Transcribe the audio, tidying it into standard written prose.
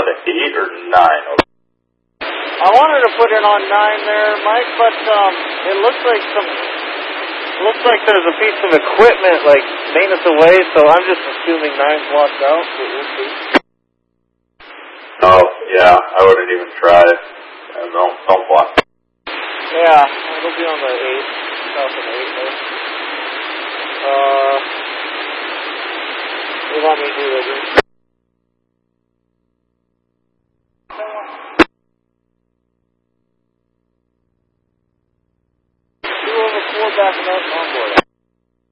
to 8 or 9? I wanted to put it on 9 there, Mike, but it looks like there's a piece of equipment like maintenance away, so I'm just assuming 9's locked out. So we'll see. Oh, yeah, I wouldn't even try. Don't block. Yeah, it'll be on the 8, south of 8 there. You want me to do the